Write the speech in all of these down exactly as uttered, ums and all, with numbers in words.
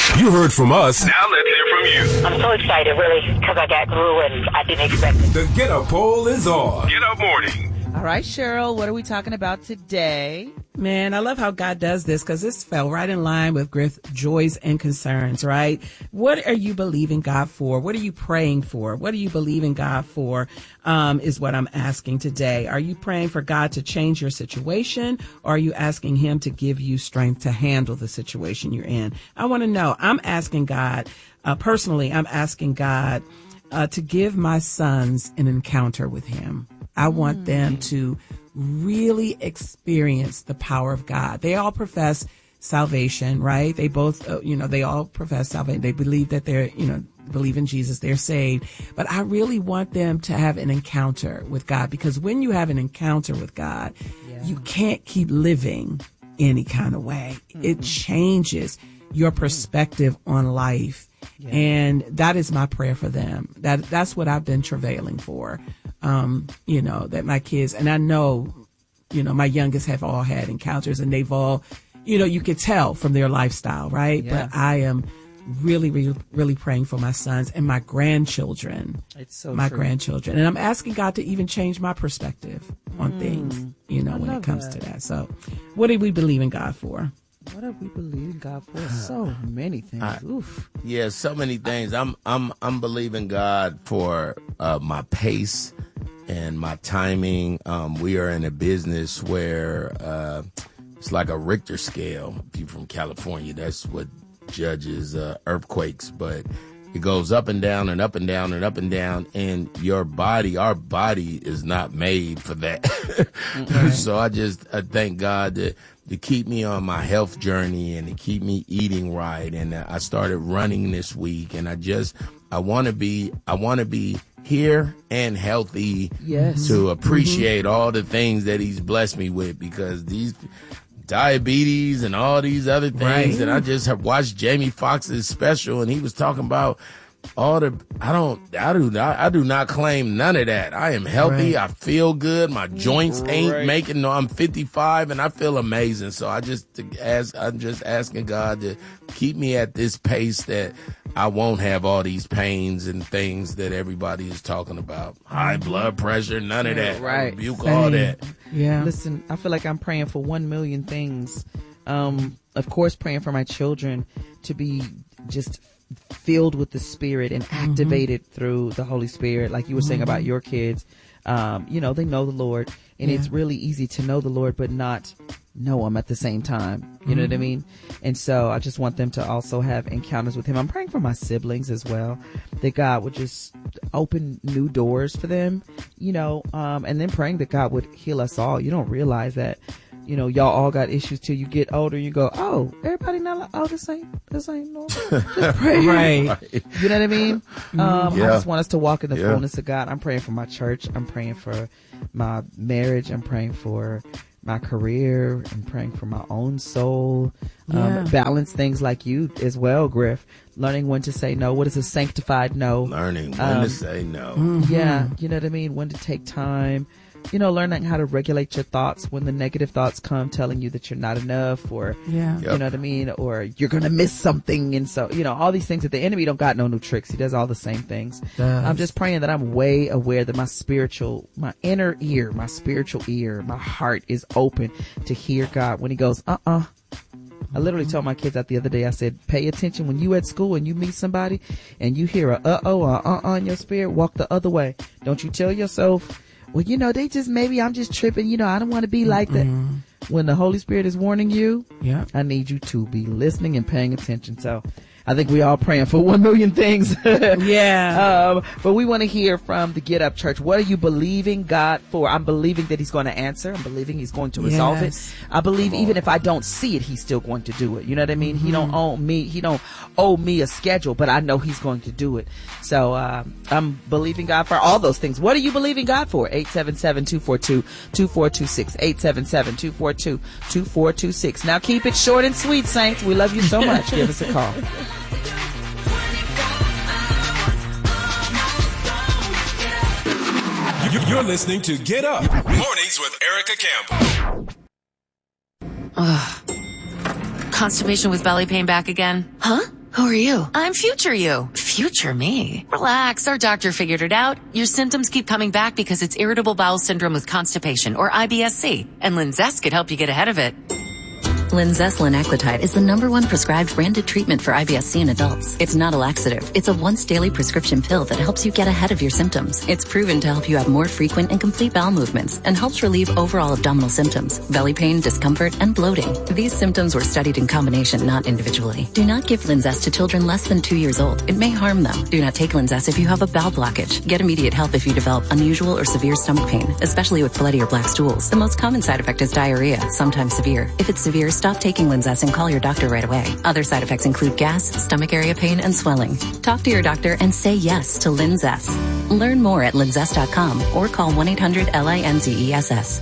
You heard from us. Now let's hear from you. I'm so excited, really, because I got through and I didn't expect it. The Get Up poll is on. Get Up Morning. All right, Cheryl, what are we talking about today? Man, I love how God does this because this fell right in line with Griff, joys and concerns, right? What are you believing God for? What are you praying for? What are you believing God for um, is what I'm asking today. Are you praying for God to change your situation, or are you asking him to give you strength to handle the situation you're in? I want to know. I'm asking God, uh, personally, I'm asking God uh, to give my sons an encounter with him. I want them to really experience the power of God. They all profess salvation, right? They both, uh, you know, they all profess salvation. They believe that they're, you know, believe in Jesus, they're saved. But I really want them to have an encounter with God, because when you have an encounter with God, yeah. you can't keep living any kind of way. Mm-hmm. It changes your perspective on life. Yeah. And that is my prayer for them. That that's what I've been travailing for. Um, you know, that my kids, and I know, you know, my youngest have all had encounters, and they've all, you know, you could tell from their lifestyle, right? Yeah. But I am really, really, really praying for my sons and my grandchildren. It's so my true. grandchildren. And I'm asking God to even change my perspective on mm, things, you know, I when it comes that. to that. So what do we believe in God for? What are we believing God for? So many things. I, Oof. Yeah, so many things. I'm I'm I'm believing God for uh, my pace and my timing. Um, we are in a business where uh, it's like a Richter scale. If you're from California, that's what judges uh, earthquakes. But it goes up and down and up and down and up and down. And your body, our body is not made for that. Right. So I just I thank God that to keep me on my health journey and to keep me eating right. And I started running this week, and I just, I want to be, I want to be here and healthy yes. to appreciate mm-hmm. all the things that he's blessed me with, because these diabetes and all these other things. Right. And I just have watched Jamie Foxx's special, and he was talking about all the, I don't, I do not, I do not claim none of that. I am healthy. Right. I feel good. My joints ain't right. making no, I'm fifty-five and I feel amazing. So I just ask, I'm just asking God to keep me at this pace that I won't have all these pains and things that everybody is talking about. High blood pressure, none of that. Right. I rebuke Same. all that. Yeah. Listen, I feel like I'm praying for one million things. Um, of course, praying for my children to be just filled with the Spirit and activated mm-hmm. through the Holy Spirit, like you were mm-hmm. saying about your kids. Um, you know, they know the Lord, and yeah. it's really easy to know the Lord but not know him at the same time. You mm-hmm. know what I mean? And so I just want them to also have encounters with him. I'm praying for my siblings as well, that God would just open new doors for them, you know, um, and then praying that God would heal us all. You don't realize that, you know, y'all all got issues till you get older. You go, oh, everybody not like, oh, this ain't, this ain't normal. Just pray. Right. You know what I mean? Um, yeah. I just want us to walk in the yeah. fullness of God. I'm praying for my church. I'm praying for my marriage. I'm praying for my career. I'm praying for my own soul. Yeah. Um, balance things like you as well, Griff. Learning when to say no. What is a sanctified no? Learning when um, to say no. Mm-hmm. Yeah. You know what I mean? When to take time. You know, learning how to regulate your thoughts when the negative thoughts come telling you that you're not enough, or, yeah. you yep. know what I mean? Or you're going to miss something. And so, you know, all these things that the enemy don't got no new tricks. He does all the same things. Does. I'm just praying that I'm way aware that my spiritual, my inner ear, my spiritual ear, my heart is open to hear God when he goes, uh-uh. I literally told my kids that the other day. I said, pay attention when you at school and you meet somebody and you hear a uh-oh or uh-uh in your spirit, walk the other way. Don't you tell yourself, well, you know, they just, maybe I'm just tripping. You know, I don't want to be like that. Mm-hmm. When the Holy Spirit is warning you, yeah, I need you to be listening and paying attention. So I think we all praying for one million things. Yeah. Um, but we want to hear from the Get Up Church. What are you believing God for? I'm believing that he's going to answer. I'm believing he's going to resolve yes. it. I believe even if I don't see it, he's still going to do it. You know what I mean? Mm-hmm. He don't owe me, he don't owe me a schedule, but I know he's going to do it. So, um, I'm believing God for all those things. What are you believing God for? eight seven seven, two four two, two four two six. eight seven seven, two four two, two four two six. Now keep it short and sweet, Saints. We love you so much. Give us a call. You're listening to Get Up Mornings with Erica Campbell. Ugh. Constipation with belly pain back again. Huh? Who are you? I'm future you. Future me? Relax, our doctor figured it out. Your symptoms keep coming back because it's irritable bowel syndrome with constipation, or I B S C, and Linzess could help you get ahead of it. Linzess linaclotide is the number one prescribed branded treatment for I B S C in adults. It's not a laxative. It's a once daily prescription pill that helps you get ahead of your symptoms. It's proven to help you have more frequent and complete bowel movements and helps relieve overall abdominal symptoms, belly pain, discomfort, and bloating. These symptoms were studied in combination, not individually. Do not give Linzess to children less than two years old. It may harm them. Do not take Linzess if you have a bowel blockage. Get immediate help if you develop unusual or severe stomach pain, especially with bloody or black stools. The most common side effect is diarrhea, sometimes severe. If it's severe, stop taking Linzess and call your doctor right away. Other side effects include gas, stomach area pain, and swelling. Talk to your doctor and say yes to Linzess. Learn more at linzess dot com or call one eight hundred L I N Z E S S.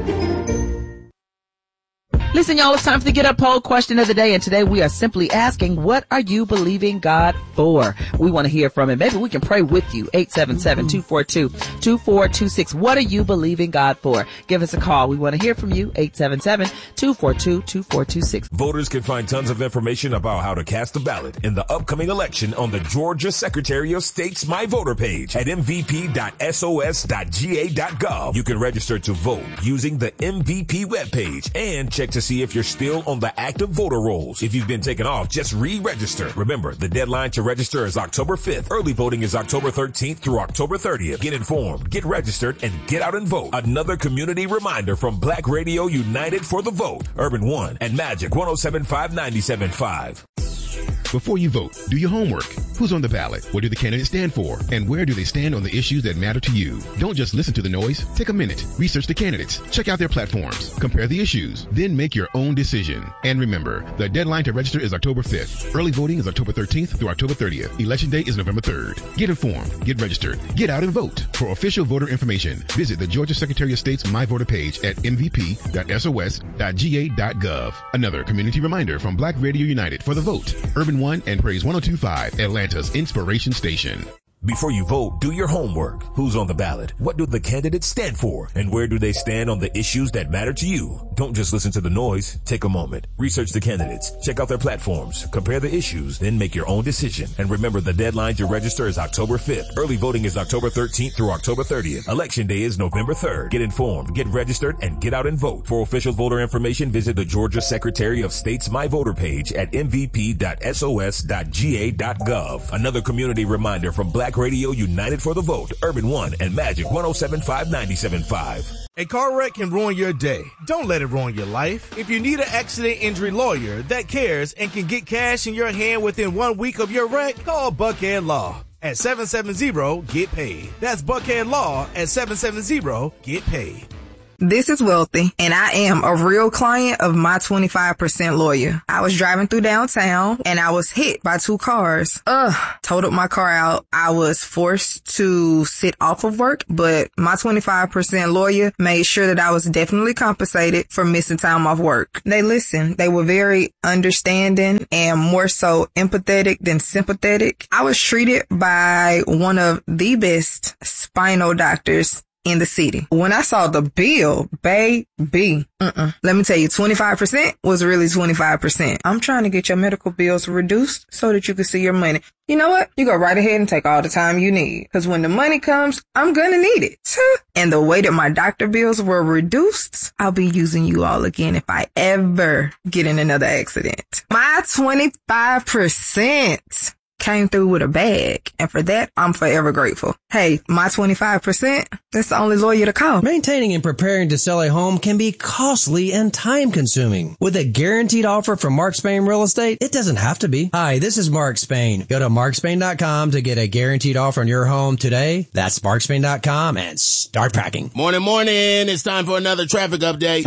Listen, y'all, it's time for the Get Up Poll question of the day. And today we are simply asking, what are you believing God for? We want to hear from him. Maybe we can pray with you. eight seven seven, two four two, two four two six. What are you believing God for? Give us a call. We want to hear from you. eight seven seven, two four two, two four two six. Voters can find tons of information about how to cast a ballot in the upcoming election on the Georgia Secretary of State's My Voter page at m v p dot s o s dot g a dot gov. You can register to vote using the M V P webpage and check to see if you're still on the active voter rolls. If you've been taken off, just re-register. Remember, the deadline to register is October fifth. Early voting is October thirteenth through October thirtieth. Get informed, get registered, and get out and vote. Another community reminder from Black Radio United for the Vote, Urban One, and Magic one oh seven point five, ninety-seven point five. Before you vote, do your homework. Who's on the ballot? What do the candidates stand for? And where do they stand on the issues that matter to you? Don't just listen to the noise. Take a minute. Research the candidates. Check out their platforms. Compare the issues. Then make your own decision. And remember, the deadline to register is October fifth. Early voting is October thirteenth through October thirtieth. Election day is November third. Get informed. Get registered. Get out and vote. For official voter information, visit the Georgia Secretary of State's My Voter page at m v p dot s o s dot g a dot gov. Another community reminder from Black Radio United for the Vote, Urban One, and Praise one oh two point five, Atlanta's Inspiration Station. Before you vote, do your homework. Who's on the ballot? What do the candidates stand for? And where do they stand on the issues that matter to you? Don't just listen to the noise. Take a moment. Research the candidates. Check out their platforms. Compare the issues. Then make your own decision. And remember, the deadline to register is October fifth. Early voting is October thirteenth through October thirtieth. Election day is November third. Get informed, get registered, and get out and vote. For official voter information, visit the Georgia Secretary of State's My Voter page at m v p dot s o s dot g a dot gov. Another community reminder from Black Radio United for the Vote, Urban One, and Magic one oh seven point five, ninety-seven point five. A car wreck can ruin your day. Don't let it ruin your life. If you need an accident injury lawyer that cares and can get cash in your hand within one week of your wreck, call Buckhead Law at seven seven zero, get paid. That's Buckhead Law at seven seven zero, get paid. This is Wealthy, and I am a real client of my twenty-five percent lawyer. I was driving through downtown, and I was hit by two cars. Ugh, totaled my car out. I was forced to sit off of work, but my twenty-five percent lawyer made sure that I was definitely compensated for missing time off work. They listened. They were very understanding and more so empathetic than sympathetic. I was treated by one of the best spinal doctors in the city. When I saw the bill, baby, uh-uh. Let me tell you, twenty-five percent was really twenty-five percent. I'm trying to get your medical bills reduced so that you can see your money. You know what? You go right ahead and take all the time you need. Because when the money comes, I'm going to need it. And the way that my doctor bills were reduced, I'll be using you all again if I ever get in another accident. My twenty-five percent came through with a bag, and for that, I'm forever grateful. Hey, my twenty-five percent, that's the only lawyer to call. Maintaining and preparing to sell a home can be costly and time-consuming. With a guaranteed offer from Mark Spain Real Estate, it doesn't have to be. Hi, this is Mark Spain. Go to mark spain dot com to get a guaranteed offer on your home today. That's mark spain dot com and start packing. Morning, morning. It's time for another traffic update.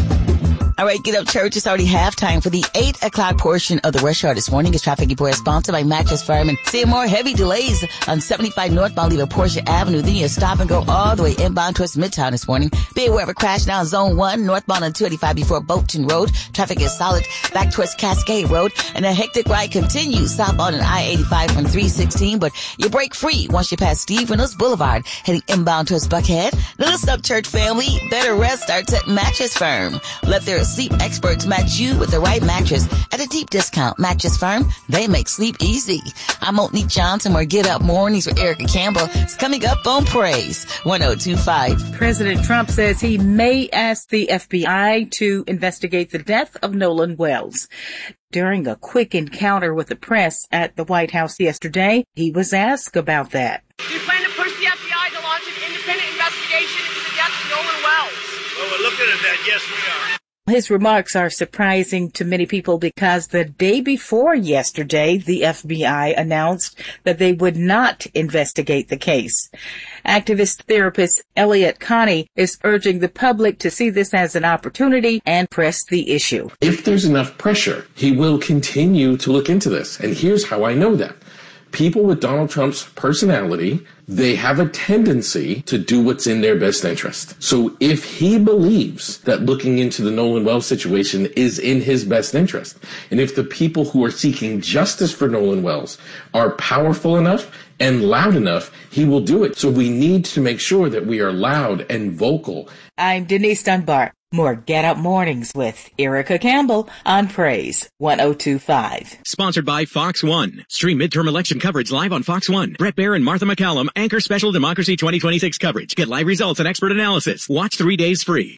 All right, get up, church. It's already halftime for the eight o'clock portion of the rush hour this morning. It's Traffic Report sponsored by Mattress Firm. And seeing more heavy delays on seventy-five northbound, leaving Portia Avenue. Then you stop and go all the way inbound towards Midtown this morning. Be aware of a crash now in Zone one, northbound on two eighty-five before Bolton Road. Traffic is solid back towards Cascade Road. And a hectic ride continues southbound on I eighty-five from three sixteen. But you break free once you pass Steve Reynolds Boulevard, heading inbound towards Buckhead. Now listen up, church family. Better rest starts at Mattress Firm. Let their sleep experts match you with the right mattress at a deep discount. Mattress Firm, they make sleep easy. I'm Monique Johnson, where Get Up Mornings with Erica Campbell is coming up on Praise one oh two point five. President Trump says he may ask the F B I to investigate the death of Nolan Wells. During a quick encounter with the press at the White House yesterday, he was asked about that. Do you plan to push the F B I to launch an independent investigation into the death of Nolan Wells? Well, we're looking at that. Yes, we are. His remarks are surprising to many people because the day before yesterday, the F B I announced that they would not investigate the case. Activist therapist Elliot Connie is urging the public to see this as an opportunity and press the issue. If there's enough pressure, he will continue to look into this. And here's how I know that. People with Donald Trump's personality, they have a tendency to do what's in their best interest. So if he believes that looking into the Nolan Wells situation is in his best interest, and if the people who are seeking justice for Nolan Wells are powerful enough and loud enough, he will do it. So we need to make sure that we are loud and vocal. I'm Denise Dunbar. More Get Up Mornings with Erica Campbell on Praise one oh two point five. Sponsored by Fox One. Stream midterm election coverage live on Fox One. Brett Baer and Martha McCallum anchor special Democracy twenty twenty-six coverage. Get live results and expert analysis. Watch three days free.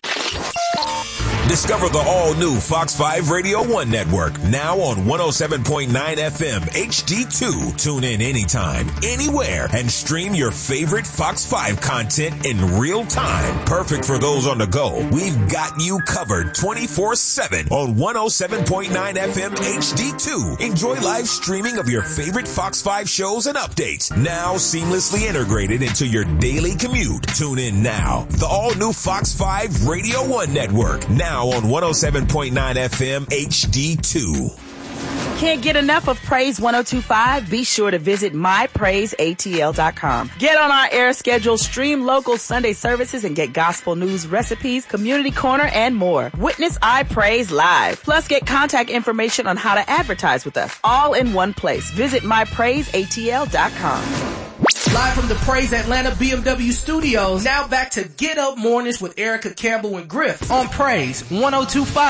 Discover the all-new Fox five Radio one network, now on one oh seven point nine F M H D two. Tune in anytime, anywhere, and stream your favorite Fox five content in real time. Perfect for those on the go. We've got you covered twenty-four seven on one oh seven point nine F M H D two. Enjoy live streaming of your favorite Fox five shows and updates, now seamlessly integrated into your daily commute. Tune in now. The all-new Fox five Radio one network, now on one oh seven point nine F M H D two. Can't get enough of Praise one oh two point five? Be sure to visit my praise A T L dot com. Get on our air schedule, stream local Sunday services, and get gospel news, recipes, community corner, and more. Witness I Praise live. Plus, get contact information on how to advertise with us, all in one place. Visit my praise A T L dot com. Live from the Praise Atlanta B M W studios, now back to Get Up Mornings with Erica Campbell and Griff on Praise one oh two point five.